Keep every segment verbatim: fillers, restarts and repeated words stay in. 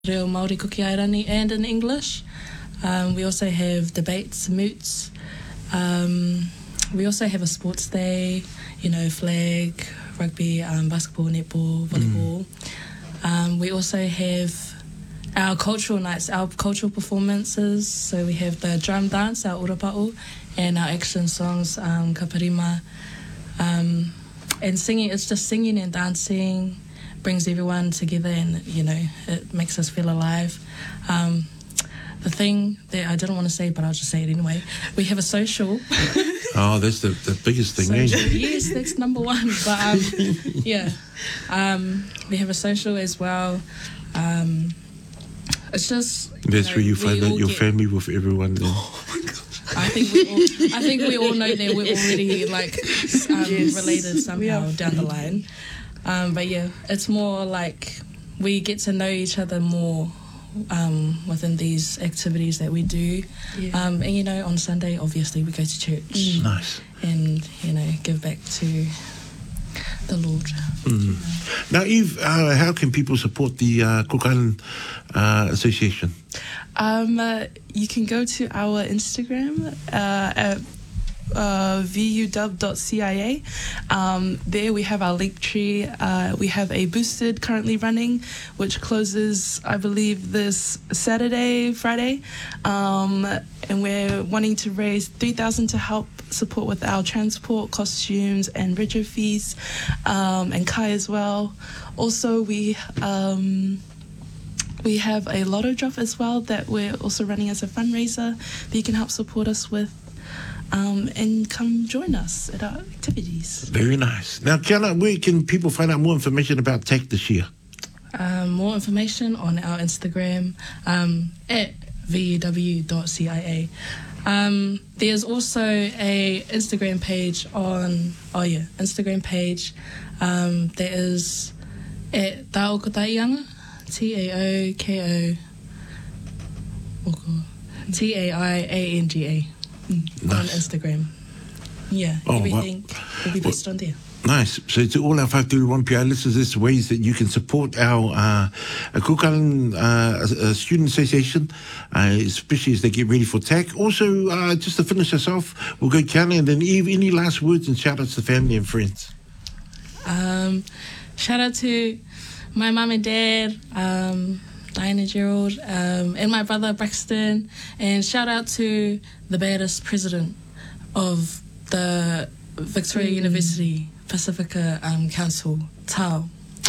Reo Māori Kuki Airani and in English. Um, we also have debates, moots. Um, we also have a sports day, you know, flag, rugby, um, basketball, netball, volleyball. Mm. Um, we also have our cultural nights, our cultural performances. So we have the drum dance, our urapa'u, and our action songs, um, ka parima. Um, and singing, it's just singing and dancing, brings everyone together, and, you know, it makes us feel alive. Um, the thing that I didn't want to say, but I'll just say it anyway, we have a social. Oh, that's the, the biggest thing, eh? Yes, that's number one. But, um, yeah, um, we have a social as well. Um, it's just... That's you know, where you find out your get, family with everyone then. Oh, my God. I think we all, I think we all know that we're already, like, um, yes, related somehow down the line. Um, but yeah, it's more like we get to know each other more um, within these activities that we do. Yeah. Um, and, you know, on Sunday, obviously, we go to church. Mm. Nice. And, you know, give back to the Lord. Mm. Now, Eve, uh, how can people support the uh, Cook Island uh, Association? Um, uh, you can go to our Instagram uh, at Uh, v u w dot c i a. Um, there we have our link tree. Uh, we have a boosted currently running, which closes, I believe, this Saturday, Friday. Um, and we're wanting to raise three thousand dollars to help support with our transport, costumes, and retro fees, um, and Kai as well. Also, we... Um, We have a lotto drop as well that we're also running as a fundraiser that you can help support us with. Um, and come join us at our activities. Very nice. Now, Kiana, where can people find out more information about T A C this year? Um, more information on our Instagram um, at v u w dot c i a. Um, there's also a Instagram page on, oh yeah, Instagram page um, that is at Taokotaianga, T A O K O T A I A N G A. Nice. On Instagram. Yeah, oh, everything well, will be posted well, on there. Nice. So to all our five thirty-one P I listeners, there's ways that you can support our uh, Cook Island uh, Student Association, uh, especially as they get ready for T A C. Also, uh, just to finish us off, we'll go Kiana and then Eve, any last words and shout-outs to family and friends? Um, shout-out to my mum and dad, um, Diana Gerald, um, and my brother Braxton, and shout out to the baddest president of the Victoria mm. University Pacifica um, Council, Tao.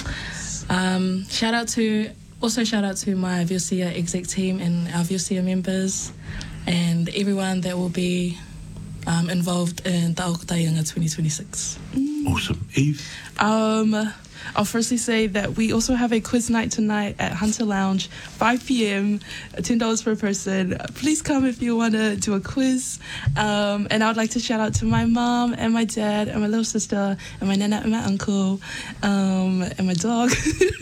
Um, shout out to, also shout out to my Viosia exec team and our Viosia members and everyone that will be um, involved in Taokotaianga twenty twenty-six. Mm. Awesome. Eve? Um... I'll firstly say that we also have a quiz night tonight at Hunter Lounge, five p.m., ten dollars per person. Please come if you want to do a quiz. Um, and I would like to shout out to my mom and my dad and my little sister and my nana and my uncle um, and my dog.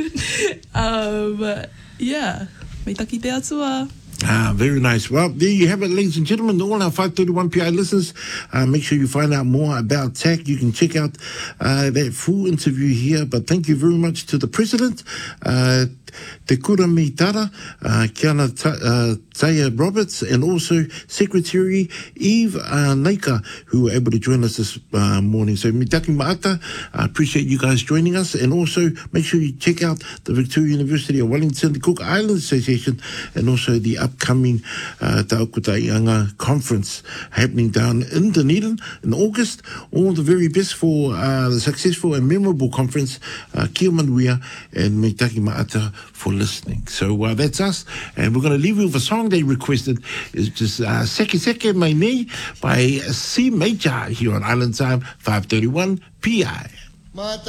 um, yeah. Me taki te atua. Ah, very nice. Well, there you have it, ladies and gentlemen. All our five thirty-one P I listeners, uh, make sure you find out more about T A C. You can check out uh, that full interview here. But thank you very much to the President, uh, Te Kura Mitara, uh, Kiana uh, Taya Roberts, and also Secretary Eve uh, Naika, who were able to join us this uh, morning. So, mitaki ma'ata, I appreciate you guys joining us. And also, make sure you check out the Victoria University of Wellington, the Cook Island Association, and also the upcoming uh, Taokotaianga conference happening down in Dunedin in August. All the very best for uh, the successful and memorable conference. Uh, Kia manuia and mitaki ma'ata for listening. So uh, that's us, and we're going to leave you with a song they requested. It's just uh, Seke Seke Mai Nei by C Major here on Island Time five thirty-one P I.